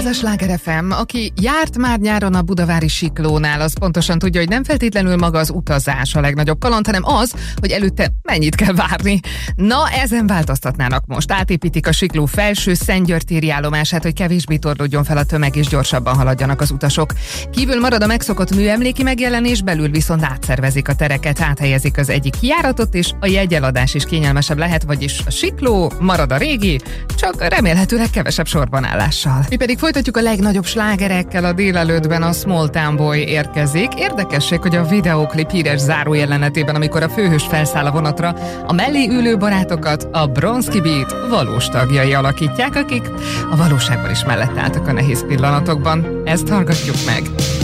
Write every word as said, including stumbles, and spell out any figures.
Ez a Sláger ef em. Aki járt már nyáron a budavári Siklónál, az pontosan tudja, hogy nem feltétlenül maga az utazás a legnagyobb kaland, hanem az, hogy előtte mennyit kell várni. Na, ezen változtatnának most. Átépítik a Sikló felső Szentgyörgytéri állomását, hogy kevésbé torlódjon fel a tömeg és gyorsabban haladjanak az utasok. Kívül marad a megszokott műemléki megjelenés, belül viszont átszervezik a tereket, áthelyezik az egyik kijáratot, és a jegyeladás is kényelmesebb lehet, vagyis a Sikló marad a régi, csak remélhetőleg kevesebb sorbanállással. Mi pedig folytatjuk a legnagyobb slágerekkel. A délelőttben a Small Town Boy érkezik. Érdekesség, hogy a videóklip híres zárójelenetében, amikor a főhős felszáll a vonatra, a mellé ülő barátokat a Bronski Beat valós tagjai alakítják, akik a valóságban is mellett álltak a nehéz pillanatokban. Ezt hallgatjuk meg.